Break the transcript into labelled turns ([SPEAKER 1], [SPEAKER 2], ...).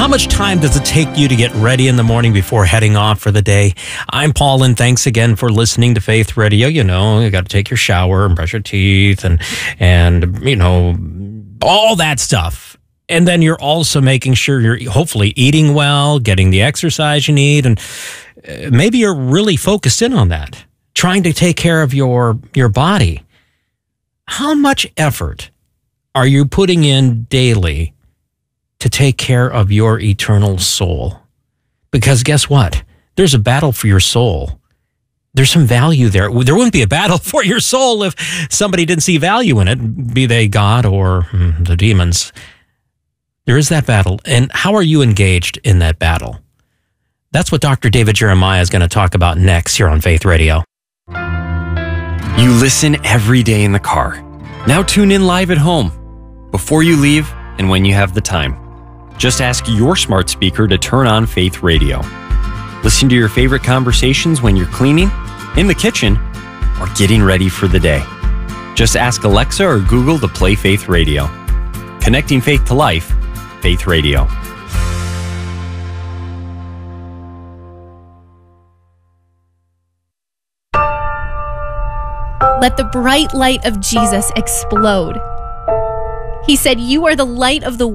[SPEAKER 1] How much time does it take you to get ready in the morning before heading off for the day? I'm Paul, and thanks again for listening to Faith Radio. You know, you got to take your shower and brush your teeth and you know, all that stuff. And then you're also making sure you're hopefully eating well, getting the exercise you need, and maybe you're really focused in on that, trying to take care of your body. How much effort are you putting in daily to take care of your eternal soul? Because guess what? There's a battle for your soul. There's some value there. There wouldn't be a battle for your soul if somebody didn't see value in it, be they God or the demons. There is that battle. And how are you engaged in that battle? That's what Dr. David Jeremiah is going to talk about next here on Faith Radio.
[SPEAKER 2] You listen every day in the car. Now tune in live at home, before you leave and when you have the time. Just ask your smart speaker to turn on Faith Radio. Listen to your favorite conversations when you're cleaning, in the kitchen, or getting ready for the day. Just ask Alexa or Google to play Faith Radio. Connecting faith to life, Faith Radio.
[SPEAKER 3] Let the bright light of Jesus explode. He said, "You are the light of the